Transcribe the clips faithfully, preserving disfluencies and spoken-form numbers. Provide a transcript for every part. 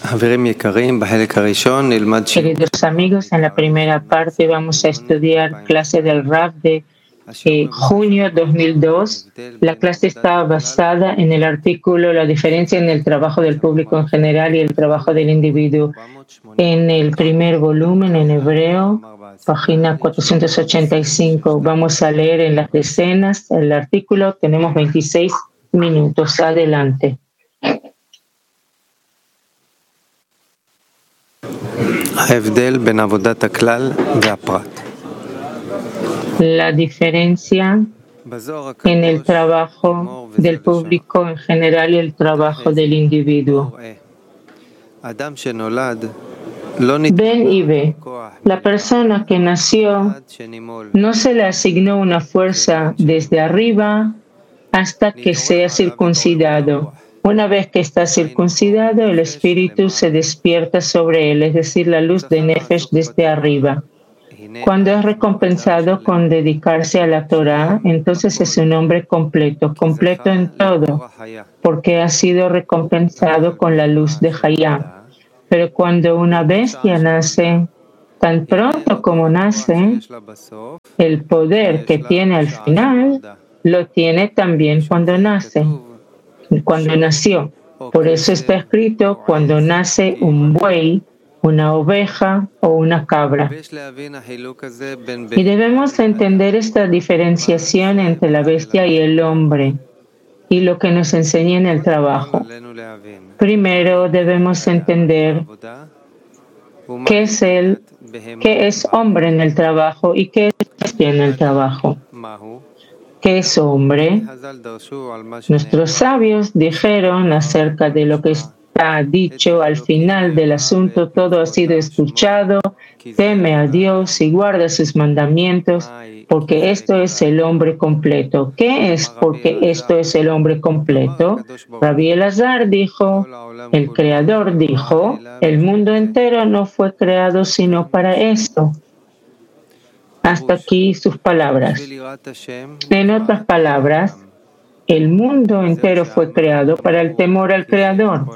Queridos amigos, en la primera parte vamos a estudiar clase del Rav de eh, junio dos mil dos. La clase está basada en el artículo La diferencia en el trabajo del público en general y el trabajo del individuo. En el primer volumen, en hebreo, página cuatrocientos ochenta y cinco. Vamos a leer en las decenas el artículo. Tenemos veintiséis minutos. Adelante. La diferencia en el trabajo del público en general y el trabajo del individuo. Ven y ve. La persona que nació no se le asignó una fuerza desde arriba hasta que sea circuncidado. Una vez que está circuncidado, el espíritu se despierta sobre él, es decir, la luz de Nefesh desde arriba. Cuando es recompensado con dedicarse a la Torah, entonces es un hombre completo, completo en todo, porque ha sido recompensado con la luz de Hayá. Pero cuando una bestia nace, tan pronto como nace, el poder que tiene al final lo tiene también cuando nace. Cuando nació. Por eso está escrito cuando nace un buey, una oveja o una cabra. Y debemos entender esta diferenciación entre la bestia y el hombre y lo que nos enseña en el trabajo. Primero debemos entender qué es el, qué es hombre en el trabajo y qué es bestia en el trabajo. ¿Qué es hombre? Nuestros sabios dijeron acerca de lo que está dicho al final del asunto: todo ha sido escuchado, teme a Dios y guarda sus mandamientos, porque esto es el hombre completo. ¿Qué es porque esto es el hombre completo? Rabbi Elazar dijo, el Creador dijo, el mundo entero no fue creado sino para esto. Hasta aquí sus palabras. En otras palabras, el mundo entero fue creado para el temor al Creador.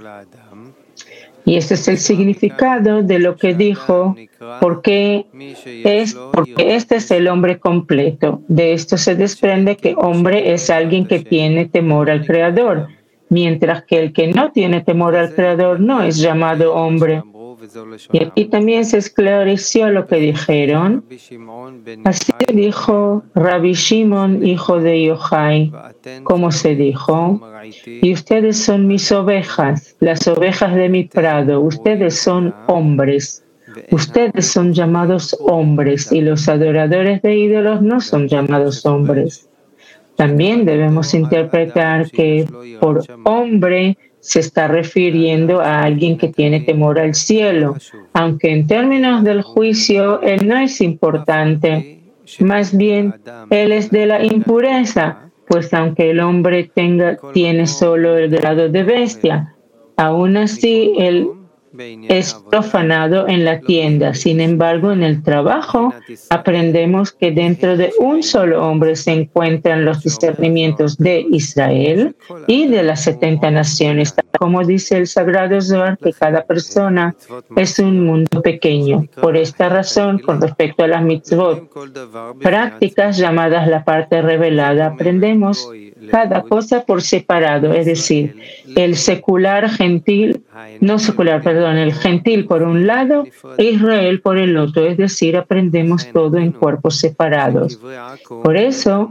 Y ese es el significado de lo que dijo, porque, es, porque este es el hombre completo. De esto se desprende que hombre es alguien que tiene temor al Creador, mientras que el que no tiene temor al Creador no es llamado hombre. Y aquí también se esclareció lo que dijeron. Así dijo Rabbi Shimon, hijo de Yochai, como se dijo, y ustedes son mis ovejas, las ovejas de mi prado, ustedes son hombres, ustedes son llamados hombres, y los adoradores de ídolos no son llamados hombres. También debemos interpretar que por hombre se está refiriendo a alguien que tiene temor al cielo, aunque en términos del juicio él no es importante, más bien él es de la impureza, pues aunque el hombre tenga, tiene solo el grado de bestia, aún así él es profanado en la tienda. Sin embargo, en el trabajo aprendemos que dentro de un solo hombre se encuentran los discernimientos de Israel y de las setenta naciones. Como dice el Sagrado Zohar, que cada persona es un mundo pequeño. Por esta razón, con respecto a las mitzvot, prácticas llamadas la parte revelada, aprendemos cada cosa por separado, es decir, el secular gentil, no secular, perdón, el gentil por un lado e Israel por el otro, es decir, aprendemos todo en cuerpos separados. Por eso,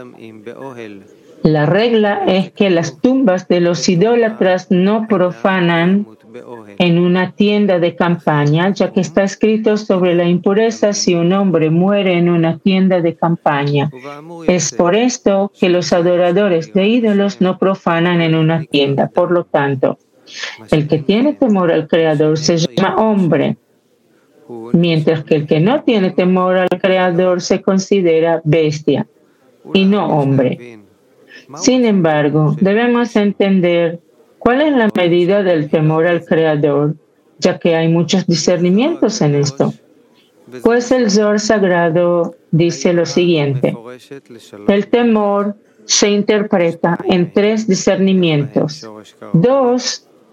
la regla es que las tumbas de los idólatras no profanan en una tienda de campaña, ya que está escrito sobre la impureza si un hombre muere en una tienda de campaña. Es por esto que los adoradores de ídolos no profanan en una tienda. Por lo tanto, el que tiene temor al Creador se llama hombre, mientras que el que no tiene temor al Creador se considera bestia y no hombre. Sin embargo, debemos entender cuál es la medida del temor al Creador, ya que hay muchos discernimientos en esto. Pues el Zohar Sagrado dice lo siguiente: el temor se interpreta en tres discernimientos. Dos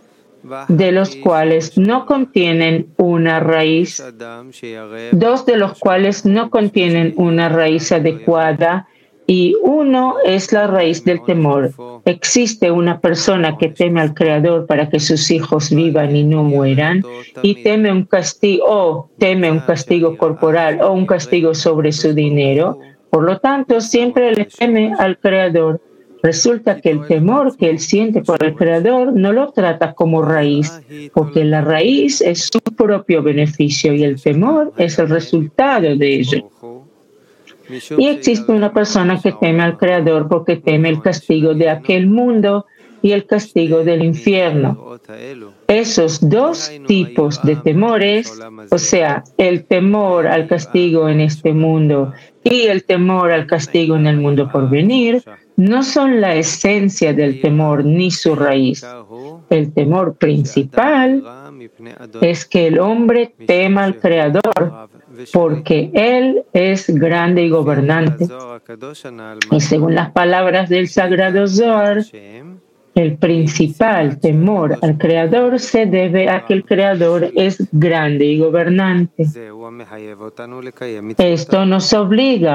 de los cuales no contienen una raíz, dos de los cuales no contienen una raíz adecuada, y uno es la raíz del temor. Existe una persona que teme al Creador para que sus hijos vivan y no mueran, y teme un castigo, o teme un castigo corporal o un castigo sobre su dinero. Por lo tanto, siempre le teme al Creador. Resulta que el temor que él siente por el Creador no lo trata como raíz, porque la raíz es su propio beneficio y el temor es el resultado de ello. Y existe una persona que teme al Creador porque teme el castigo de aquel mundo y el castigo del infierno. Esos dos tipos de temores, o sea, el temor al castigo en este mundo y el temor al castigo en el mundo por venir, no son la esencia del temor ni su raíz. El temor principal es que el hombre tema al Creador porque Él es grande y gobernante. Y según las palabras del Sagrado Zohar, el principal temor al Creador se debe a que el Creador es grande y gobernante. Esto nos obliga